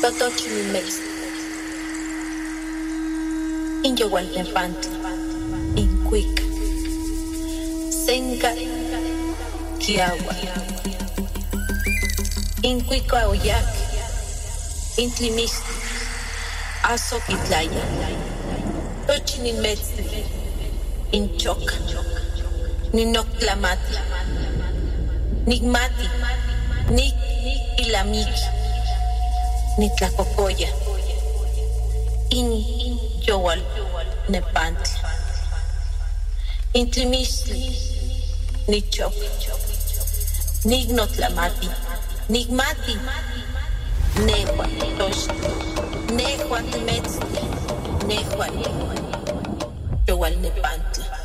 Totochimilmex, Inyowalnepantli, Incuica, Senca, Kiawa, Incuica Oyac, Intlimistli, Azoquitlaya, Tochimilmetzli, Inchoca, Ninoctlamati, Nigmati, Nik Ilamiki, Nitlacocoya, Yowal Nepantli, Intlimistli, Nichok, Nignotlamati, Nigmati, Nehua Tosh, Nehua Temetzli, Nehua Yowal Nepantli.